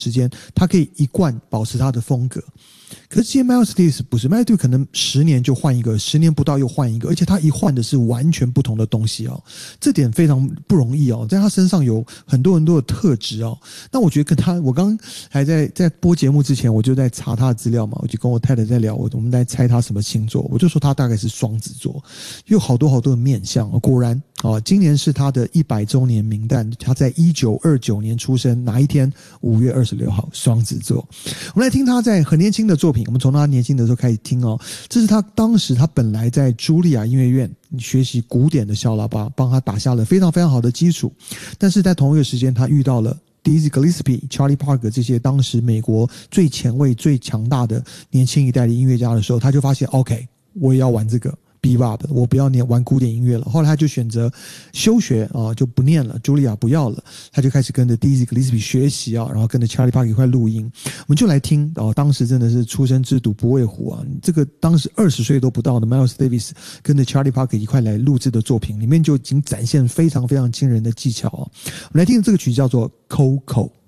时间，他可以一贯保持他的风格。可是今天 Miles Davis 不是 Miles Davis 可能10年就换一个，10年不到又换一个，而且他一换的是完全不同的东西哦，这点非常不容易哦，在他身上有很多的特质哦。那我觉得跟他，我刚还在播节目之前，我就在查他的资料嘛，我就跟我太太在聊，我们在猜他什么星座，我就说他大概是双子座，有好多的面相哦。果然今年是他的100周年名单，他在1929年出生，哪一天？5月26号，双子座。我们来听他在很年轻的作品，我们从他年轻的时候开始听哦。这是他当时他本来在茱莉亚音乐院学习古典的小喇叭，帮他打下了非常非常好的基础。但是在同一个时间，他遇到了Dizzy Gillespie、Charlie Parker 这些当时美国最前卫、最强大的年轻一代的音乐家的时候，他就发现 OK， 我也要玩这个。Bebop， 我不要玩古典音乐了。后来他就选择休学就不念了，茱莉亚不要了，他就开始跟着 Dizzy Gillespie 学习然后跟着 Charlie Parker 一块录音。我们就来听当时真的是出生之犊不畏虎啊！这个当时20岁都不到的 Miles Davis 跟着 Charlie Parker 一块来录制的作品，里面就已经展现非常非常惊人的技巧我们来听这个曲叫做 Coco。